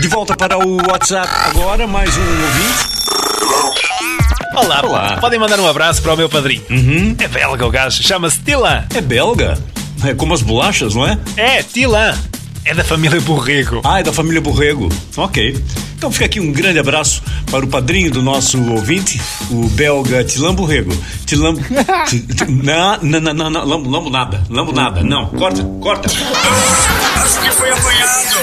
De volta para o WhatsApp agora, mais um ouvinte. Olá. Podem mandar um abraço para o meu padrinho. É belga o gajo, chama-se Tilan. É belga? É como as bolachas, não é? É, Tilan. É da família Borrego. Ah, é da família Borrego. Ok. Então fica aqui um grande abraço para o padrinho do nosso ouvinte, o belga Tilan Borrego. Tilan... Não, lambo nada. Não, corta. Você foi apanhado.